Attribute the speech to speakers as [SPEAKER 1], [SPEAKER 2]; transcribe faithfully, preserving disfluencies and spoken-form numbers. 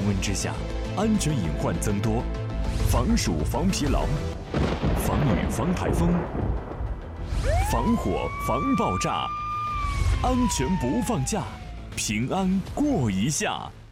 [SPEAKER 1] 温之下，安全隐患增多，防暑防疲劳，防雨防台风，防火防爆炸，安全不放假，平安过一下。